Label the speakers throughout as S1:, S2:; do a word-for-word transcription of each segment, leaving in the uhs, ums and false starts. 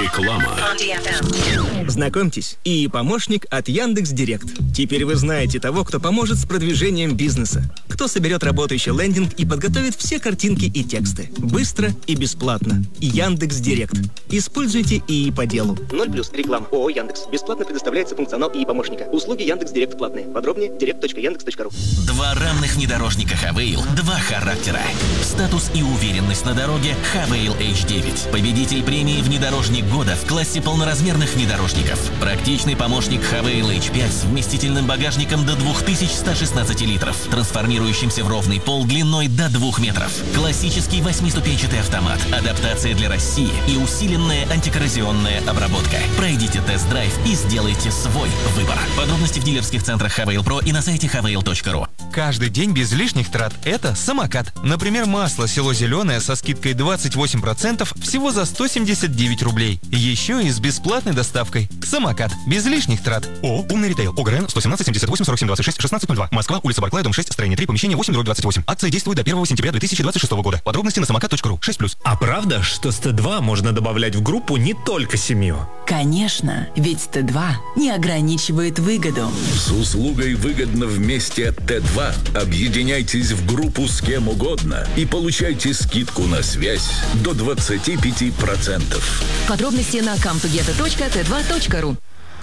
S1: Реклама.
S2: Знакомьтесь, и помощник от Яндекс.Директ. Теперь вы знаете того, кто поможет с продвижением бизнеса. Кто соберет работающий лендинг и подготовит все картинки и тексты. Быстро и бесплатно. Яндекс.Директ. Используйте ИИ по делу.
S3: ноль плюс. Реклама. ООО «Яндекс». Бесплатно предоставляется функционал ИИ помощника. Услуги Яндекс.Директ платные. Подробнее директ точка яндекс точка ру.
S4: Два равных внедорожника Хавейл. Два характера. Статус и уверенность на дороге Хавейл эйч девять. Победитель премии «Внедорожник года» в классе полноразмерных внедорожников. Практичный помощник Хавейл эйч пять с вместительным багажником до две тысячи сто шестнадцать литров, трансформирующимся в ровный пол длиной до двух метров. Классический восьмиступенчатый автомат, адаптация для России и усиленная антикоррозионная обработка. Пройдите тест-драйв и сделайте свой выбор. Подробности в дилерских центрах Хавейл Про и на сайте хавейл точка ру.
S5: Каждый день без лишних трат – это самокат. Например, масло село зеленое со скидкой двадцать восемь процентов всего за сто семьдесят девять рублей. Еще и с бесплатной доставкой. Самокат. Без лишних трат. О, умный ритейл. ОГРН сто семнадцать семьдесят восемь сорок семь двадцать шесть шестнадцать ноль два. Москва, улица Барклая, дом шесть, строение три, помещение восемь двадцать восемь. Акция действует до первого сентября две тысячи двадцать шестого года. Подробности на самокат точка ру. шесть плюс.
S6: А правда, что с Т два можно добавлять в группу не только семью?
S7: Конечно, ведь Т два не ограничивает выгоду.
S1: С услугой «Выгодно вместе» от Т два объединяйтесь в группу с кем угодно и получайте скидку на связь до двадцати пяти процентов.
S7: Подробности на камтугета точка тэ два точка ру.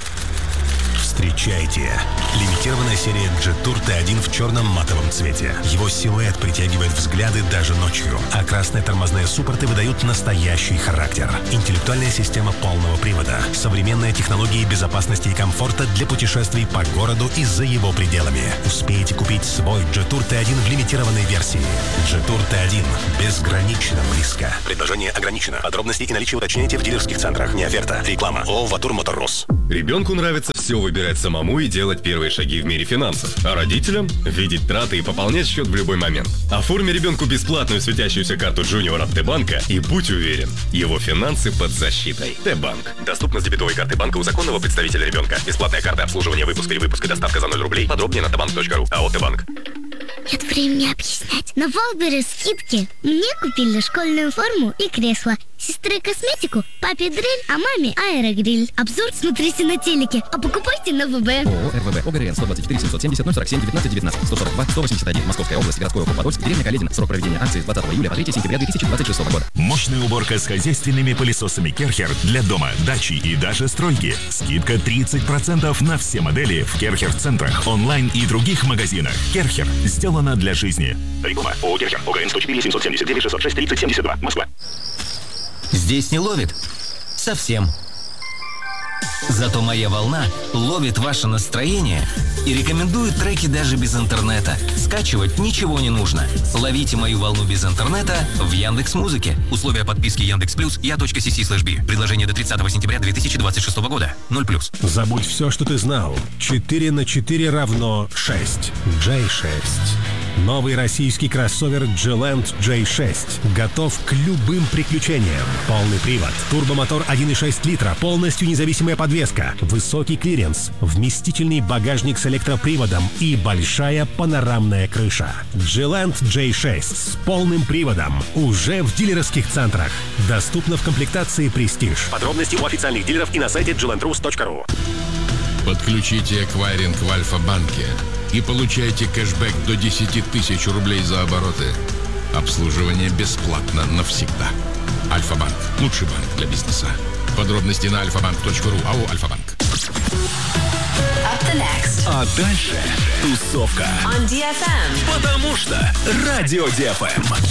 S8: Встречайте! Лимитированная серия Jetour Т один в черном матовом цвете. Его силуэт притягивает взгляды даже ночью, а красные тормозные суппорты выдают настоящий характер. Интеллектуальная система полного привода, современные технологии безопасности и комфорта для путешествий по городу и за его пределами. Успейте купить свой Jetour Т один в лимитированной версии. Jetour Т один. Безгранично близко. Предложение ограничено. Подробности и наличие уточняйте в дилерских центрах. Не оферта. Реклама. ООО «Ватур Моторрос».
S9: Ребенку нравится все выбирать самому и делать первые шаги в мире финансов. А родителям – видеть траты и пополнять счет в любой момент. Оформи ребенку бесплатную светящуюся карту Junior от Т-банка и будь уверен, его финансы под защитой. Т-банк. Доступно с дебетовой карты банка у законного представителя ребенка. Бесплатная карта обслуживания, выпуск, перевыпуск и доставка за ноль рублей. Подробнее на тэ банк точка ру. АО «Т-банк».
S10: Нет времени объяснять. На Валбере скидки. Мне купили школьную форму и кресло. Сестре косметику, папе дрель, а маме аэрогриль. Обзор смотрите на телеке, а покупайте на вэ бэ.
S11: ООО РВВ ОГРН сто двадцать четыре семьсот семьдесят ноль сорок семь девятнадцать девятнадцать сто сорок два сто восемьдесят один Московская область, городской округ Подольск, деревня Каледино. Срок проведения акции с двадцатого июля по третьего сентября две тысячи двадцать шестого года.
S12: Мощная уборка с хозяйственными пылесосами Керхер для дома, дачи и даже стройки. Скидка тридцать процентов на все модели в Керхер-центрах, онлайн и других магазинах. Керхер. Сделано для жизни.
S8: Реклама. ООО «Керхер». ОГРН сто четыре семьсот семьдесят девять шестьсот шесть тридцать семьдесят два. Москва.
S4: Здесь не ловит? Совсем. Зато моя волна ловит ваше настроение и рекомендует треки даже без интернета. Скачивать ничего не нужно. Ловите мою волну без интернета в Яндекс.Музыке. Условия подписки Яндекс Плюс я.си слэш би. Предложение до тридцатого сентября две тысячи двадцать шестого года. ноль плюс.
S8: Забудь все, что ты знал. четыре на четыре равно шесть. джей шесть. Новый российский кроссовер G-Land джей шесть готов к любым приключениям. Полный привод, турбомотор один и шесть литра, полностью независимая подвеска, высокий клиренс, вместительный багажник с электроприводом и большая панорамная крыша. G-Land джей шесть с полным приводом уже в дилерских центрах. Доступно в комплектации Prestige. Подробности у официальных дилеров и на сайте джи ленд рус точка ру.
S1: Подключите эквайринг в Альфа-банке и получайте кэшбэк до десяти тысяч рублей за обороты. Обслуживание бесплатно навсегда. Альфа-банк. Лучший банк для бизнеса. Подробности на альфа банк точка ру. АО «Альфа-банк».
S12: А дальше тусовка.
S7: On ди эф эм.
S12: Потому что Радио ди эф эм.